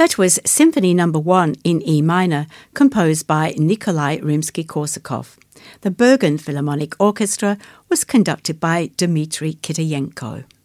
That was Symphony No. 1 in E minor, composed by Nikolai Rimsky-Korsakov. The Bergen Philharmonic Orchestra was conducted by Dmitry Kitayenko.